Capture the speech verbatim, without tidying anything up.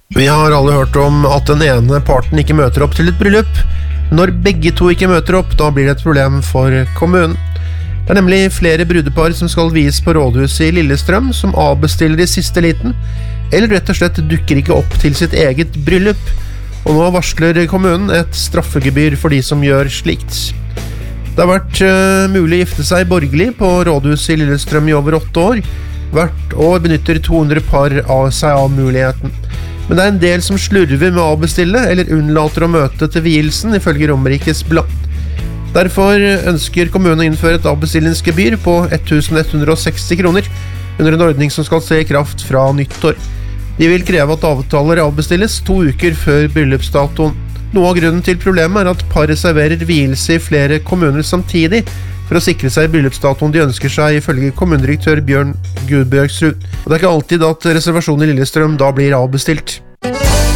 Vi har alle hørt om at den ene parten ikke møter opp til et bryllup. Når begge to ikke møter opp, da blir det et problem for kommunen. Det er nemlig flere brudepar som skal vies på rådhuset i Lillestrøm, som avbestiller i siste liten, eller rett og slett dukker ikke opp til sitt eget bryllup. Og nå varsler kommunen et straffegebyr for de som gjør slikt. Det har vært uh, mulig å gifte seg borgerlig på rådhuset i Lillestrøm i over åtte år. Hvert år benytter to hundre par av seg av muligheten. Men det er en del som slurver med å avbestille eller unnlater å møte til vielsen, ifølge Romerikes Blad. Derfor ønsker kommunen å innføre et avbestillingsgebyr på tusen ett hundre og seksti kroner under en ordning som skal se i kraft fra nyttår. De vil kreve at avtaler avbestilles to uker før bryllupsdatoen. Noe av grunnen til problemet er at par reserverer vielse i flere kommuner samtidig for å sikre seg bryllupsdatoen de ønsker seg, ifølge kommunedirektør Bjørn Gudbjørgsrud. Og det er ikke alltid at reservasjonen i Lillestrøm da blir avbestilt.